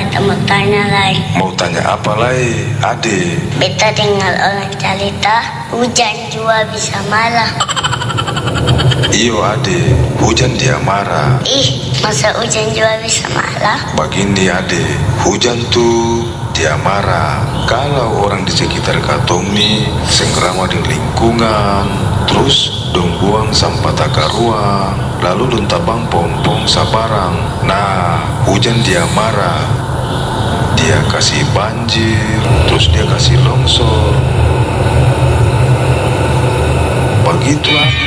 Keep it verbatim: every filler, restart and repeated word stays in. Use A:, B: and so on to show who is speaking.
A: beta mau tanya lagi.
B: Mau tanya apa lagi, Ade?
A: Beta dengar orang cerita hujan juga bisa marah.
B: Iyo Ade, hujan dia marah.
A: Ih, masa hujan juga bisa marah?
B: Begini Ade, hujan tuh dia marah kalau orang di sekitar katomi sengkrama di lingkungan, terus dong buang sampah takaruang, lalu dong tabang pompong sabarang. Nah, hujan dia marah, dia kasih banjir, terus dia kasih longsor. Begitu Ade.